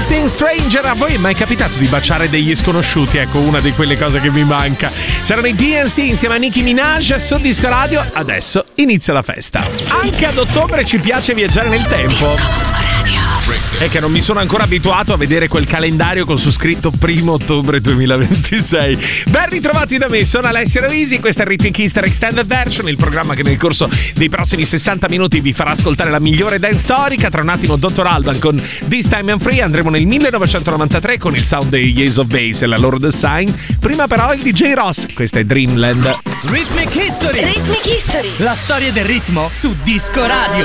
Dancing Stranger. A voi è mai capitato di baciare degli sconosciuti? Ecco, una di quelle cose che mi manca. C'erano i DNC insieme a Nicki Minaj su Disco Radio. Adesso inizia la festa. Anche ad ottobre ci piace viaggiare nel tempo. È che non mi sono ancora abituato a vedere quel calendario con su scritto 1 ottobre 2026. Ben ritrovati da me, sono Alessio Ravisi, questa è Rhythmic History Extended Version, il programma che nel corso dei prossimi 60 minuti vi farà ascoltare la migliore dance storica. Tra un attimo Dr. Alban con This Time I'm Free, andremo nel 1993 con il sound dei Ace of Base e la loro design. Prima però il DJ Ross, questa è Dreamland. Rhythmic History, la storia del ritmo su Disco Radio.